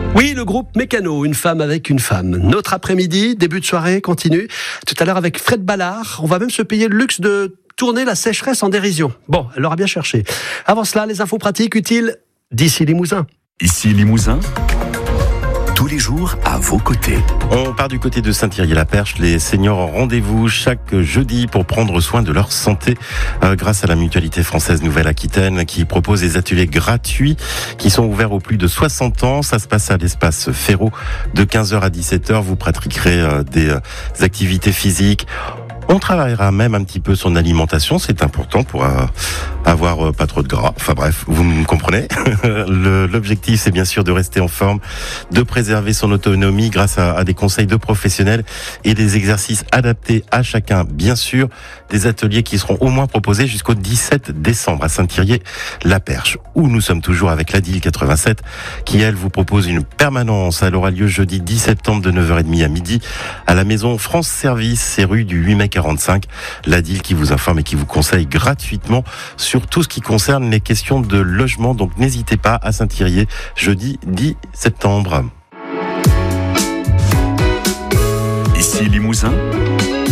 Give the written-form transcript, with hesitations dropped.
Oui, le groupe Mécano, une femme avec une femme. Notre après-midi, début de soirée, continue. Tout à l'heure avec Fred Ballard, on va même se payer le luxe de tourner la sécheresse en dérision. Bon, elle l'aura bien cherché. Avant cela, les infos pratiques utiles d'ici Limousin. Ici Limousin, tous les jours à vos côtés. On part du côté de Saint-Thierry-la-Perche. Les seniors ont rendez-vous chaque jeudi pour prendre soin de leur santé grâce à la Mutualité Française Nouvelle-Aquitaine qui propose des ateliers gratuits qui sont ouverts aux plus de 60 ans. Ça se passe à l'espace Ferraud de 15h à 17h. Vous pratiquerez des activités physiques. On travaillera même un petit peu son alimentation, c'est important pour avoir pas trop de gras. Enfin bref, vous me comprenez. L'objectif, c'est bien sûr de rester en forme, de préserver son autonomie grâce à des conseils de professionnels et des exercices adaptés à chacun. Bien sûr, des ateliers qui seront au moins proposés jusqu'au 17 décembre à Saint-Thierry-la-Perche, où nous sommes toujours avec l'ADIL 87, qui elle vous propose une permanence. Elle aura lieu jeudi 10 septembre de 9h30 à midi à la maison France Service, c'est rue du 8 mai 45, l'ADIL qui vous informe et qui vous conseille gratuitement sur tout ce qui concerne les questions de logement. Donc n'hésitez pas à Saint-Thierry, jeudi 10 septembre. Ici Limousin,